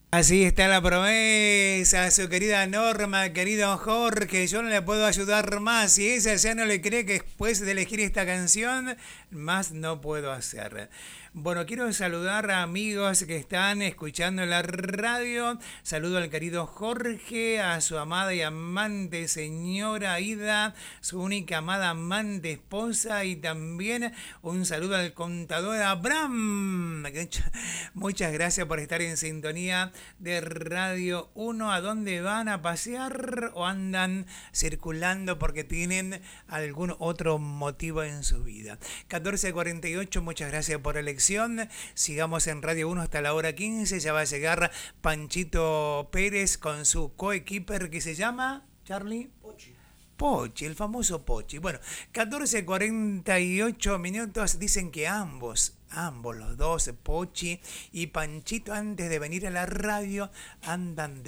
Así está la promesa, su querida Norma, querido Jorge, yo no le puedo ayudar más. Si ella ya no le cree que después de elegir esta canción, más no puedo hacer. Bueno, quiero saludar a amigos que están escuchando la radio. Saludo al querido Jorge, a su amada y amante señora Aida, su única amada amante esposa y también un saludo al contador Abraham. Muchas gracias por estar en sintonía de Radio Uno. ¿A dónde van a pasear o andan circulando porque tienen algún otro motivo en su vida? 14:48, muchas gracias por la elección. Sigamos en Radio Uno hasta la hora 15. Ya va a llegar Panchito Pérez con su coequiper que se llama, Charlie. Pochi, el famoso Pochi. Bueno, 14:48 minutos. Dicen que ambos los dos, Pochi y Panchito, antes de venir a la radio, andan de